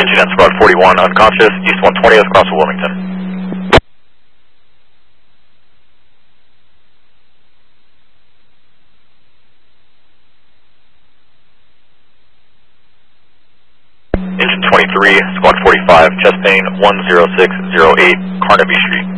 Engine at Squad 41, unconscious, East 120th, across Wilmington. Engine 23, Squad 45, chest pain 10608, Carnaby Street.